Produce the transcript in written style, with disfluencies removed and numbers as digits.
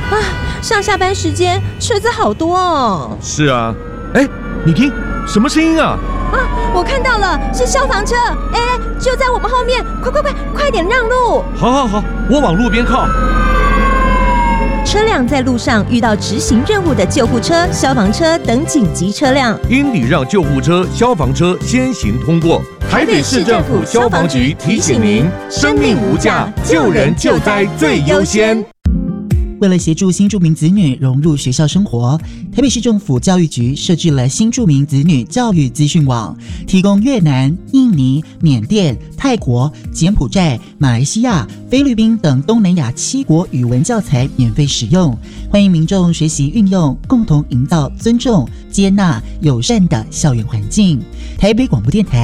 上下班时间车子好多哦。 是啊，你听，什么声音啊？ 我看到了，是消防车，就在我们后面，快点让路！ 好，我往路边靠。 车辆在路上遇到执行任务的救护车、消防车等紧急车辆， 应礼让救护车、消防车先行通过。台北市政府消防局提醒您：生命无价，救人救灾最优先。 为了协助新住民子女融入学校生活，台北市政府教育局设置了新住民子女教育资讯网，提供越南、印尼、缅甸、泰国、柬埔寨、马来西亚、菲律宾等东南亚7国语文教材免费使用，欢迎民众学习运用，共同营造尊重、接纳、友善的校园环境。台北广播电台